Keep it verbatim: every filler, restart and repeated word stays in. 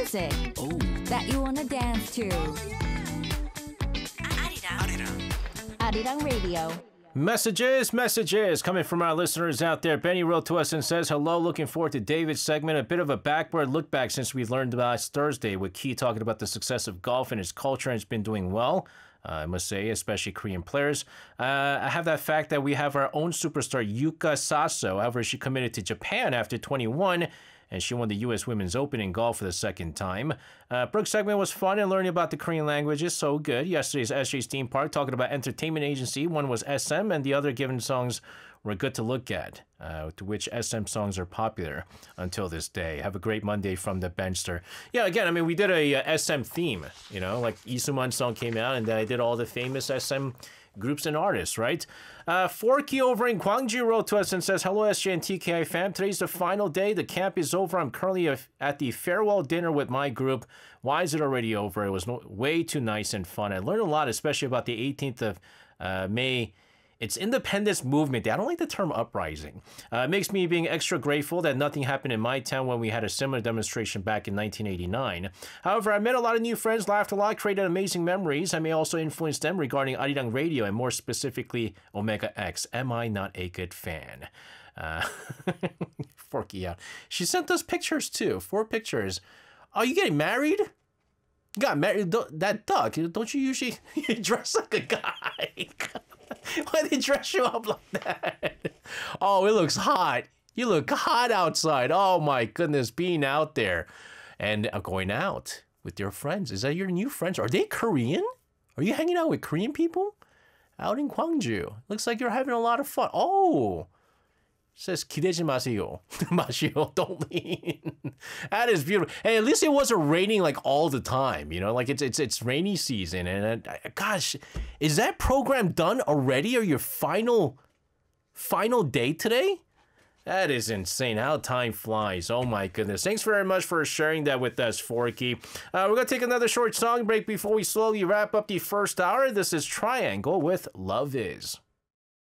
music Oh. that you wanna dance to. Arirang. Arirang Radio. Messages, messages coming from our listeners out there. Benny wrote to us and says, hello, looking forward to David's segment. A bit of a backward look back since we learned last Thursday with Key talking about the success of golf and his culture, and it's been doing well. Uh, I must say, especially Korean players. Uh, I have that fact that we have our own superstar, Yuka Saso. However, she committed to Japan after twenty-one, and she won the U S Women's Open in golf for the second time. Uh, Brooke's segment was fun, and learning about the Korean language is so good. Yesterday's S J's Theme Park talking about entertainment agency. One was S M, and the other given songs were good to look at, uh, to which S M songs are popular until this day. Have a great Monday from the Benchster. Yeah, again, I mean, we did a uh, S M theme, you know, like Isuman song came out, and then I did all the famous S M groups and artists, right? Uh, Forky over in Gwangju wrote to us and says, hello, S J and T K I fam. Today's the final day. The camp is over. I'm currently at the farewell dinner with my group. Why is it already over? It was no, way too nice and fun. I learned a lot, especially about the eighteenth of uh, May. It's Independence Movement Day. I don't like the term uprising. Uh, it makes me being extra grateful that nothing happened in my town when we had a similar demonstration back in nineteen eighty-nine. However, I met a lot of new friends, laughed a lot, created amazing memories. I may also influence them regarding Arirang Radio and more specifically Omega X. Am I not a good fan? Uh, Forky out. She sent us pictures too. Four pictures. Are you getting married? You got married? That duck. Don't you usually dress like a guy? Why they dress you up like that? Oh, it looks hot. You look hot outside. Oh my goodness, being out there and going out with your friends. Is that your new friends? Are they Korean? Are you hanging out with Korean people out in Gwangju? Looks like you're having a lot of fun. Oh, it says 기대지 마세요. 마시오, don't lean. That is beautiful. Hey, at least it wasn't raining like all the time. You know, like it's it's it's rainy season, and uh, gosh, is that program done already? Or your final final day today? That is insane. How time flies. Oh my goodness. Thanks very much for sharing that with us, Forky. Uh, we're gonna take another short song break before we slowly wrap up the first hour. This is Triangle with Love Is.